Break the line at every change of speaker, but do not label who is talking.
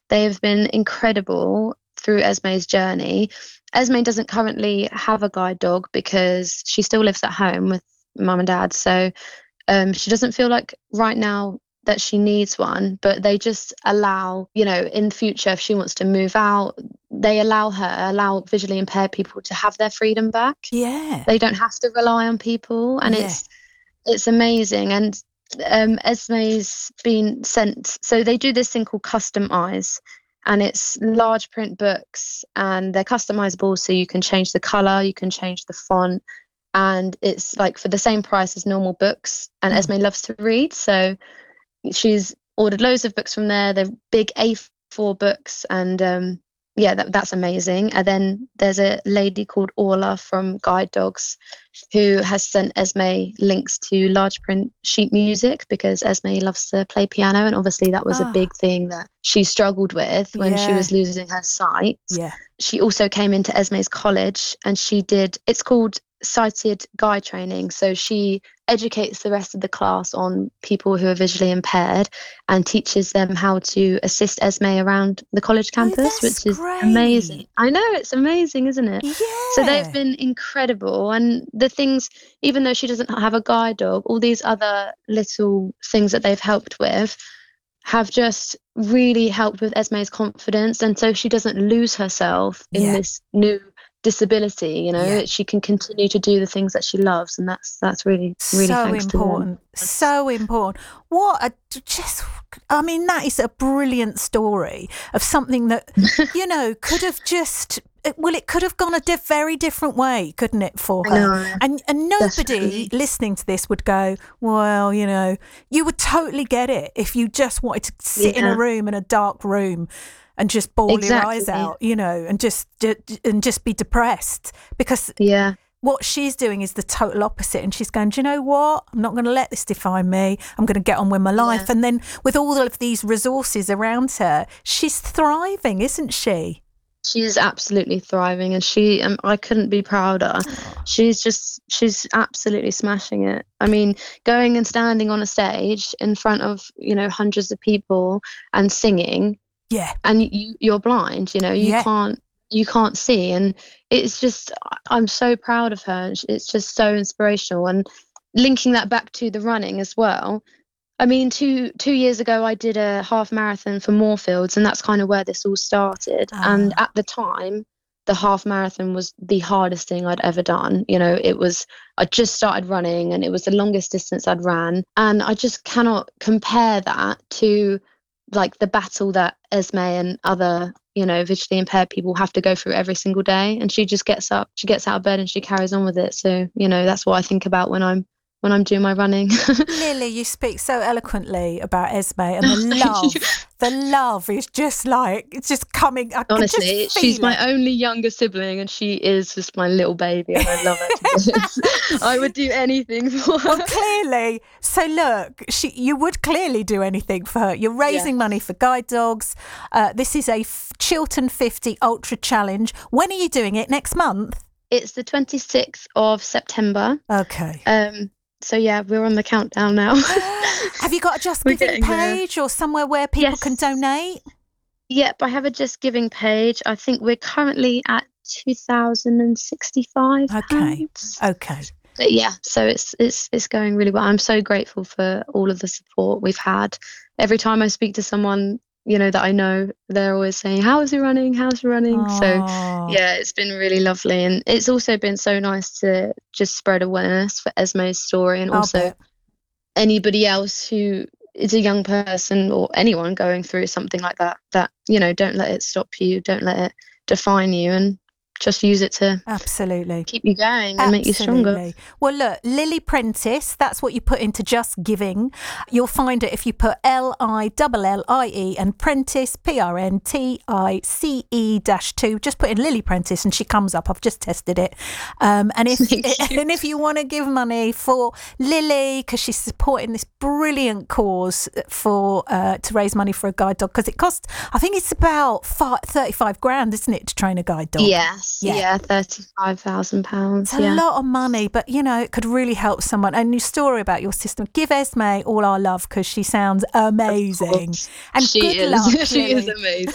They have been incredible through Esme's journey. Esme doesn't currently have a guide dog because she still lives at home with mum and dad. So she doesn't feel like right now that she needs one, but they just allow, in the future, if she wants to move out, they allow visually impaired people to have their freedom back.
Yeah.
They don't have to rely on people, and it's amazing. And Esme's been sent, so they do this thing called Custom Eyes, and it's large print books, and they're customizable, so you can change the color, you can change the font, and it's like for the same price as normal books. And Esme loves to read, so she's ordered loads of books from there. They're big A4 books, and that's amazing. And then there's a lady called Orla from Guide Dogs who has sent Esme links to large print sheet music because Esme loves to play piano, and obviously that was a big thing that she struggled with when she was losing her sight.
Yeah.
She also came into Esme's college, and it's called sighted guide training. So she educates the rest of the class on people who are visually impaired and teaches them how to assist Esme around the college campus, which is amazing. I know, it's amazing, isn't it?
Yeah.
So they've been incredible. And the things, even though she doesn't have a guide dog, all these other little things that they've helped with have just really helped with Esme's confidence. And so she doesn't lose herself in this new disability, she can continue to do the things that she loves, and that's really
so
thanks
important.
To them.
So important. That is a brilliant story of something that could have it could have gone a very different way, couldn't it, for her? And nobody
definitely
listening to this would go, well, you would totally get it if you just wanted to sit in a dark room and just bawl your eyes out, and just be depressed, because what she's doing is the total opposite. And she's going, do you know what? I'm not going to let this define me. I'm going to get on with my life. And then with all of these resources around her, she's thriving, isn't she?
She's absolutely thriving, and I couldn't be prouder. She's absolutely smashing it. I mean, going and standing on a stage in front of, hundreds of people and singing.
Yeah.
And you're blind, you can't see. And it's just, I'm so proud of her. It's just so inspirational. And linking that back to the running as well. I mean, two years ago, I did a half marathon for Moorfields, and that's kind of where this all started. And at the time, the half marathon was the hardest thing I'd ever done. I just started running, and it was the longest distance I'd ran. And I just cannot compare that to like the battle that Esme and other, visually impaired people have to go through every single day. And she just gets up, she gets out of bed, and she carries on with it. So, that's what I think about when I'm doing my running.
Lily, you speak so eloquently about Esme, and the love is just like, it's just coming.
Honestly, she's my only younger sibling, and she is just my little baby, and I love her. I would do anything for her.
Well, clearly. So look, you would clearly do anything for her. You're raising money for Guide Dogs. This is a Chiltern 50 Ultra Challenge. When are you doing it? Next month?
It's the 26th of September.
Okay.
So yeah, we're on the countdown now.
Have you got a Just Giving page or somewhere where people can donate?
Yep, I have a Just Giving page. I think we're currently at £2,065.
Okay.
But yeah, so it's going really well. I'm so grateful for all of the support we've had. Every time I speak to someone, that I know, they're always saying, how's it running?
Aww.
So yeah, it's been really lovely. And it's also been so nice to just spread awareness for Esme's story, and also anybody else who is a young person or anyone going through something like that, don't let it stop you, don't let it define you, and just use it to keep you going and make you stronger.
Well, look, Lily Prentice, that's what you put into Just Giving. You'll find it if you put LILLIE and Prentice, PRNTICE-2. Just put in Lily Prentice and she comes up. I've just tested it. And if you want to give money for Lily, because she's supporting this brilliant cause to raise money for a guide dog, because it costs, I think it's about 35 grand, isn't it, to train a guide dog?
Yes. Yeah, £35,000.
It's a lot of money, but it could really help someone. And your story about your sister, give Esme all our love, because she sounds amazing. And
she
good luck.
She is amazing.